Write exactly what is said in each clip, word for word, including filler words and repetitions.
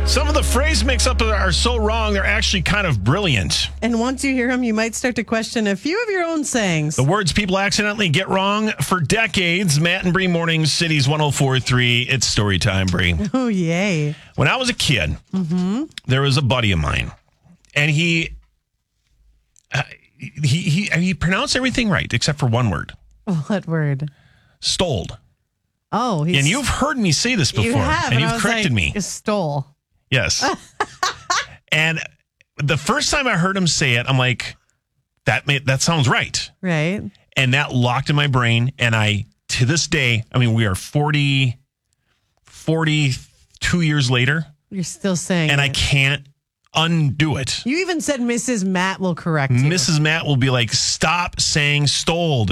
Some of the phrase mix-up are so wrong, they're actually kind of brilliant. And once you hear them, you might start to question a few of your own sayings. The words people accidentally get wrong for decades. Matt and Bree Mornings, Cities one oh four point three. It's story time, Bree. Oh, yay. When I was a kid, mm-hmm. there was a buddy of mine, and he, uh, he he he pronounced everything right except for one word. What word? Stole. Oh, he's... And you've heard me say this before, you have, and and you've I was corrected like, me. Stole. Yes. And the first time I heard him say it, I'm like, that made, that sounds right. Right. And that locked in my brain. And I, to this day, I mean, we are forty, forty-two years later. You're still saying And it. I can't undo it. You even said Missus Matt will correct you. Missus Matt will be like, stop saying stoled.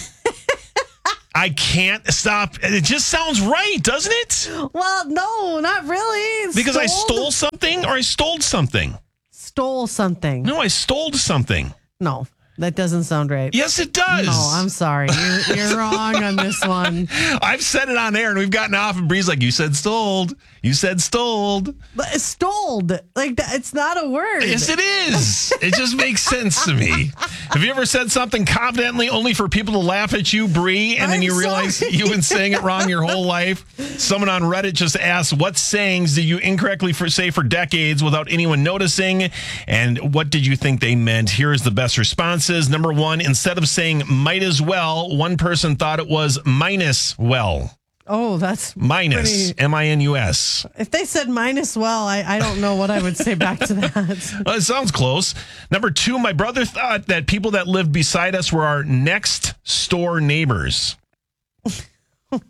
I can't stop. It just sounds right, doesn't it? Well, no, not really. Because I Stoled? stole something or I stole something. Stole something. No, I stole something. No, that doesn't sound right. Yes, it does. No, I'm sorry. You're, you're wrong on this one. I've said it on air and we've gotten off and Bree's like, you said stoled. You said stoled. But stoled. Like, that, it's not a word. Yes, it is. It just makes sense to me. Have you ever said something confidently only for people to laugh at you, Bree, and then I'm you realize sorry. you've been saying it wrong your whole life? Someone on Reddit just asked, what sayings did you incorrectly for, say for decades without anyone noticing? And what did you think they meant? Here is the best responses. Number one, instead of saying might as well, one person thought it was minus well. Oh, that's Minus, pretty... M I N U S. If they said minus well, I, I don't know what I would say back to that. Well, it sounds close. Number two, my brother thought that people that lived beside us were our next door neighbors. These are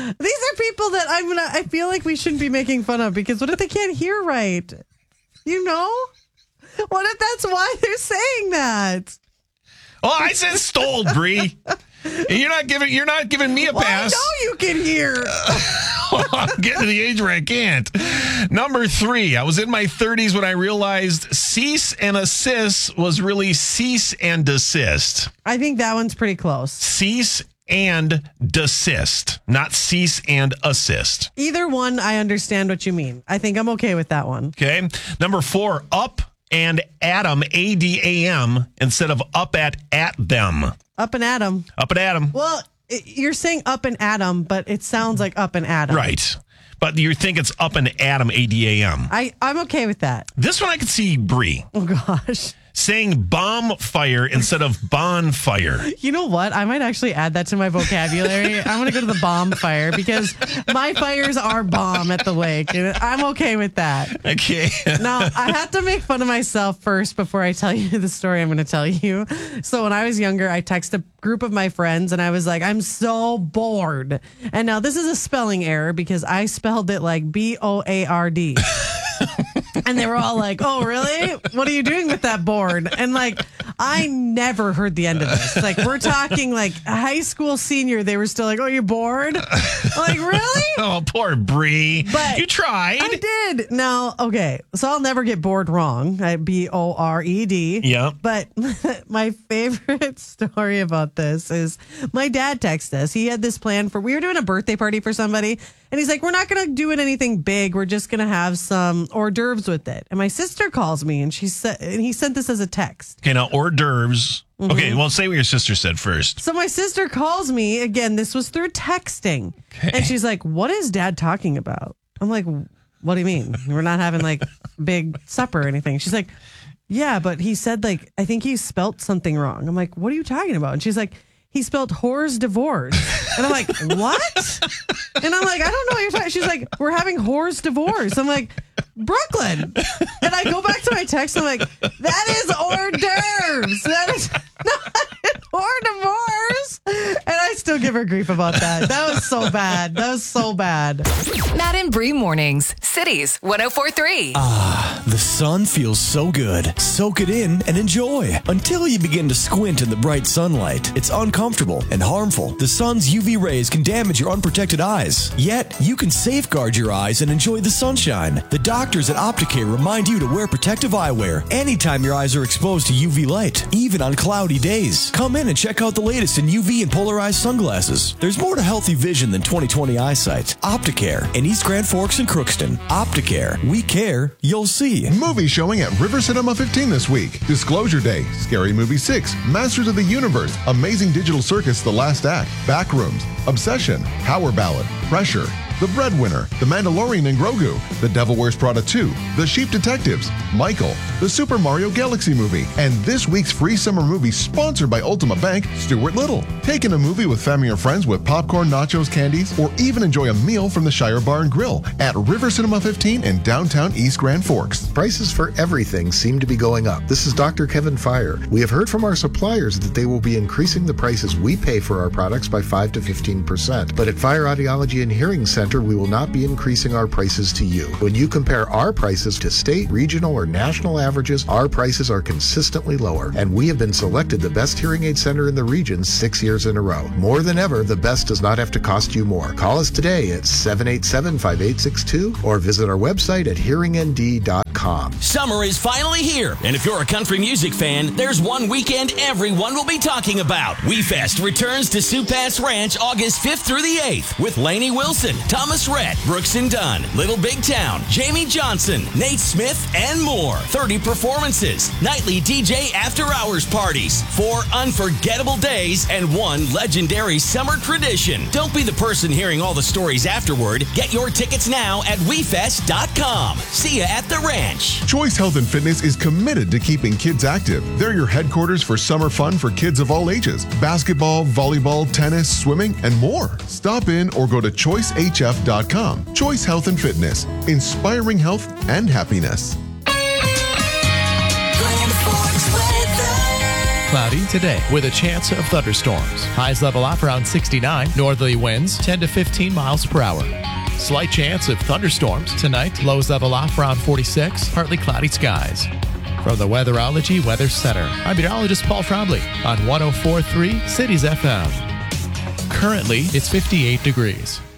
people that I'm gonna. I feel like we shouldn't be making fun of because what if they can't hear right? You know? What if that's why they're saying that? Oh, I said stole, Bree. You're not giving. You're not giving me a Well, pass. I know you can hear. Well, I'm getting to the age where I can't. Number three, I was in my thirties when I realized cease and assist was really cease and desist. I think that one's pretty close. Cease and desist, not cease and assist. Either one, I understand what you mean. I think I'm okay with that one. Okay. Number four, up and Adam, A D A M, instead of up at at them. Up and Adam. Up and Adam. Well, it, you're saying up and Adam, but it sounds like up and Adam. Right. But you think it's up and Adam, A D A M. I, I'm okay with that. This one I could see Bree Oh, gosh. saying bomb fire instead of bonfire. You know what? I might actually add that to my vocabulary. I'm going to go to the bomb fire because my fires are bomb at the lake. And I'm okay with that. Okay. Now, I have to make fun of myself first before I tell you the story I'm going to tell you. So when I was younger, I texted a group of my friends and I was like, I'm so bored. And now this is a spelling error because I spelled it like B O A R D. And they were all like, oh, really? What are you doing with that board? And like, I never heard the end of this. Like, we're talking like a high school senior. They were still like, oh, you're bored? I'm like, really? Oh, poor Bree. But you tried. I did. Now, okay. So I'll never get bored wrong. I B O R E D. Yeah. But my favorite story about this is my dad texted us. He had this plan for, we were doing a birthday party for somebody. And he's like, we're not going to do it anything big. We're just going to have some hors d'oeuvres with it. And my sister calls me and she said, and he sent this as a text. Okay, now hors d'oeuvres. Mm-hmm. Okay, well, say what your sister said first. So my sister calls me again. This was through texting. Okay. And she's like, what is dad talking about? I'm like, what do you mean? We're not having like big supper or anything. She's like, yeah, but he said like, I think he spelt something wrong. I'm like, what are you talking about? And she's like, he spelled whore's divorce. And I'm like, what? And I'm like, I don't know what you're talking. She's like, we're having whore's divorce. I'm like, Brooklyn. And I go back to my text. I'm like, that is hors d'oeuvres. That is not hors divorce. And I still give her grief about that. That was so bad. That was so bad. Matt and Bree Mornings, Cities one oh four point three. Ah. The sun feels so good. Soak it in and enjoy until you begin to squint in the bright sunlight. It's uncomfortable and harmful. The sun's U V rays can damage your unprotected eyes. Yet, you can safeguard your eyes and enjoy the sunshine. The doctors at Opticare remind you to wear protective eyewear anytime your eyes are exposed to U V light, even on cloudy days. Come in and check out the latest in U V and polarized sunglasses. There's more to healthy vision than twenty twenty eyesight. Opticare in East Grand Forks and Crookston. Opticare. We care. You'll see. Movie showing at River Cinema fifteen this week. Disclosure Day, Scary Movie six, Masters of the Universe, Amazing Digital Circus The Last Act, Backrooms, Obsession, Power Ballad, Pressure, The Breadwinner, The Mandalorian and Grogu, The Devil Wears Prada two, The Sheep Detectives, Michael, The Super Mario Galaxy Movie, and this week's free summer movie sponsored by Ultima Bank, Stuart Little. Take in a movie with family or friends with popcorn, nachos, candies, or even enjoy a meal from the Shire Bar and Grill at River Cinema fifteen in downtown East Grand Forks. Prices for everything seem to be going up. This is Doctor Kevin Fire. We have heard from our suppliers that they will be increasing the prices we pay for our products by five to fifteen percent. But at Fire Audiology and Hearing Center, we will not be increasing our prices to you. When you compare our prices to state, regional, or national averages, our prices are consistently lower. And we have been selected the best hearing aid center in the region six years in a row. More than ever, the best does not have to cost you more. Call us today at seven eight seven, five eight six two or visit our website at hearing n d dot com. Summer is finally here, and if you're a country music fan, there's one weekend everyone will be talking about. WeFest returns to Sioux Pass Ranch August fifth through the eighth with Lainey Wilson, Thomas Rhett, Brooks and Dunn, Little Big Town, Jamie Johnson, Nate Smith, and more. thirty performances, nightly D J after-hours parties, four unforgettable days, and one legendary summer tradition. Don't be the person hearing all the stories afterward. Get your tickets now at we fest dot com. See ya at the ranch. Choice Health and Fitness is committed to keeping kids active. They're your headquarters for summer fun for kids of all ages. Basketball, volleyball, tennis, swimming, and more. Stop in or go to choice h f dot com. Choice Health and Fitness, inspiring health and happiness. Cloudy today with a chance of thunderstorms. Highs level off around sixty-nine. Northerly winds ten to fifteen miles per hour. Slight chance of thunderstorms tonight. Lows level off around forty-six. Partly cloudy skies. From the Weatherology Weather Center, I'm meteorologist Paul Trombley on one oh four point three Cities F M. Currently, it's fifty-eight degrees.